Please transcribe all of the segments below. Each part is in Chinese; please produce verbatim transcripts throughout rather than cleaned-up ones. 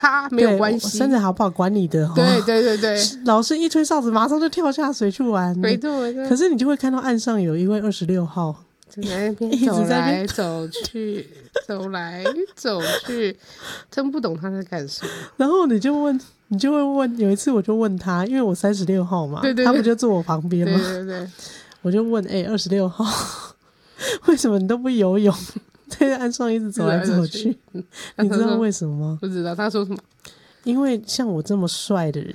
哈没有关系， 身材好不好管你的、哦、 对对对对， 老师一吹哨子马上就跳下水去玩， 没错没错。 可是你就会看到岸上有一位二十六号就在那边走来走去走来走去，真不懂他在干什么。 然后你就问你就会问，有一次我就问他，因为我三十六号嘛， 对对对， 他不就坐我旁边吗？ 对对对， 我就问哎，二十六号为什么你都不游泳，在岸上一直走来走去？你知道为什么吗？ 不知道。他说什么？因为像我这么帅的人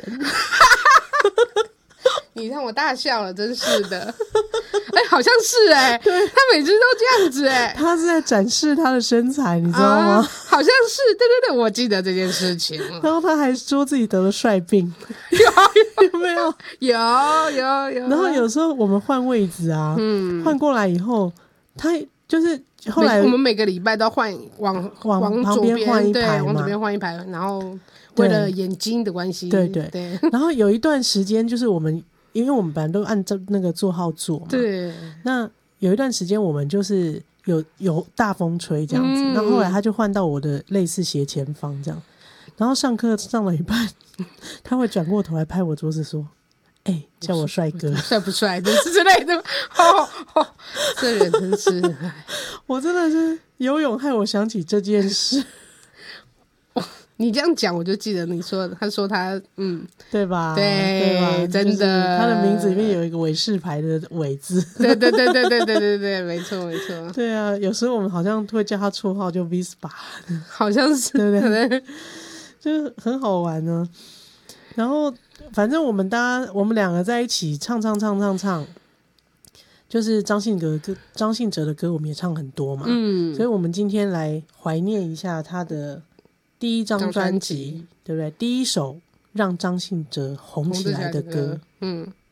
你让我大笑了，真是的。哎、欸，好像是哎、欸，他每次都这样子哎、欸， 他是在展示他的身材，你知道吗？啊、 好像是，对对对，我记得这件事情。 然后他还说自己得了帅病， 有有没有？ 有有有。 然后有时候我们换位置啊，嗯，换过来以后，他就是后来我们每个礼拜都换往往旁边换一排嘛， 往左边换一排，然后为了眼睛的关系， 对对 对, 对。然后有一段时间就是我们。因为我们本来都按照那个座号坐嘛， 对。 那有一段时间我们就是有有大风吹这样子，那、嗯、后来他就换到我的类似斜前方这样，然后上课上了一半，他会转过头来拍我桌子说：“哎、欸，叫我帅哥， 帅不帅？”就是之类的。哦哦，这人真是， 我真的是游泳害我想起这件事。 你这样讲，我就记得你说，他说他，嗯， 对吧？ 对， 对吧？ 真的，就是、 他的名字里面有一个伟士牌的伟字。 对对对对对对对对，没错没错。 对啊，有时候我们好像会叫他绰号就 Vispa， 好像是， 对不对？就很好玩呢。然后反正我们大家，我们两个在一起唱唱唱唱唱，就是张信哲歌，张信哲的歌我们也唱很多嘛，嗯，所以我们今天来怀念一下他的。第一张专辑，对不对？第一首让张信哲红起来的歌，嗯，